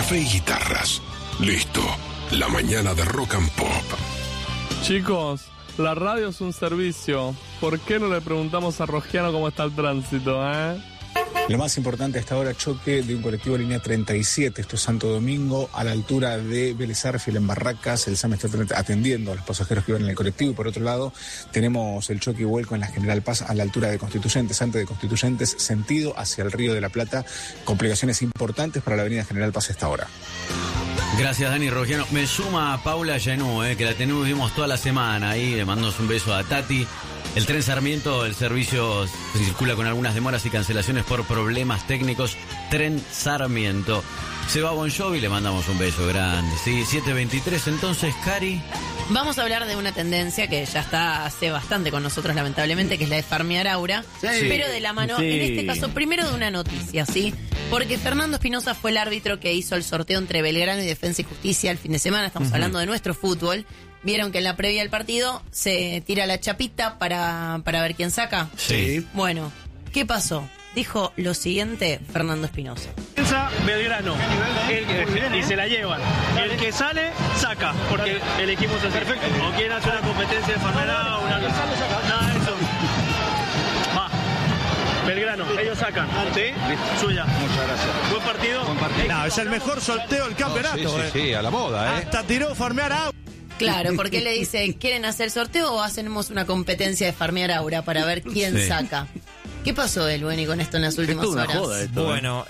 café y guitarras. Listo, la mañana de Rock and Pop. Chicos, la radio es un servicio. ¿Por qué no le preguntamos a Rogiano cómo está el tránsito, Lo más importante hasta ahora, choque de un colectivo línea 37, esto es Santo Domingo, a la altura de Vélez Arfiel en Barracas. El SAM está atendiendo a los pasajeros que iban en el colectivo, y por otro lado tenemos el choque y vuelco en la General Paz a la altura de Constituyentes, antes de Constituyentes, sentido hacia el Río de la Plata. Complicaciones importantes para la avenida General Paz a esta hora. Gracias, Dani Rogiano. Me suma Paula Llanú, que la tuvimos toda la semana ahí. Le mandamos un beso a Tati. El tren Sarmiento, el servicio circula con algunas demoras y cancelaciones por problemas técnicos. Tren Sarmiento. Se va Bon Jovi, le mandamos un beso grande. Sí, 7:23. Entonces, Cari. Vamos a hablar de una tendencia que ya está hace bastante con nosotros, lamentablemente, que es la de farmear aura. Sí. Pero de la mano, en este caso, primero de una noticia, ¿sí? Porque Fernando Espinosa fue el árbitro que hizo el sorteo entre Belgrano y Defensa y Justicia el fin de semana. Estamos hablando de nuestro fútbol. ¿Vieron que en la previa del partido se tira la chapita para ver quién saca? Sí. Bueno, ¿qué pasó? Dijo lo siguiente Fernando Espinosa. Piensa Belgrano y se la llevan. El que sale, saca, porque elegimos el perfecto. O quieren hacer una competencia de farmera o nada de eso. Va. Belgrano, ellos sacan. ¿Sí? Suya. Muchas gracias. Buen partido. No, es el mejor sorteo del campeonato. Sí, a la moda, Hasta tiró farmear agua. Claro, porque le dice, ¿quieren hacer sorteo o hacemos una competencia de farmear aura para ver quién saca? ¿Qué pasó, Elweni, con esto en las últimas horas? Bueno,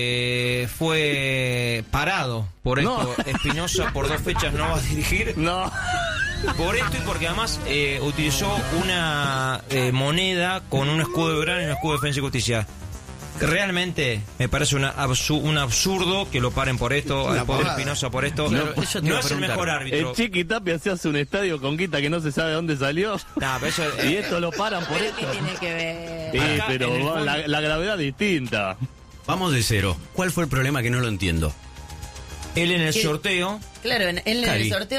fue parado por esto. Espinosa por 2 fechas no va a dirigir. No. Por esto y porque además utilizó una moneda con un escudo de Belgrano y un escudo de Defensa y Justicia. Realmente me parece un absurdo que lo paren por esto, al pobre Espinosa por esto. Claro, no es el mejor árbitro. El Chiqui Tapia se hace un estadio con guita que no se sabe de dónde salió. Nah, pero eso, y esto lo paran por esto. ¿Qué tiene que ver? Sí, Acá, pero la gravedad es distinta. Vamos de cero. ¿Cuál fue el problema que no lo entiendo? él en el sorteo. Claro, en el sorteo